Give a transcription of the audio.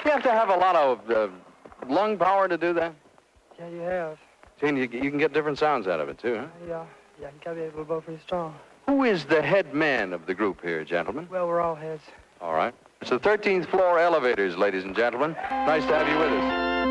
You have to have a lot of lung power to do that? Yeah, you have. Gene, you can get different sounds out of it, too, huh? Yeah, you gotta be able to blow pretty strong. Who is the head man of the group here, gentlemen? Well, we're all heads. All right. It's the 13th floor elevators, ladies and gentlemen. Nice to have you with us.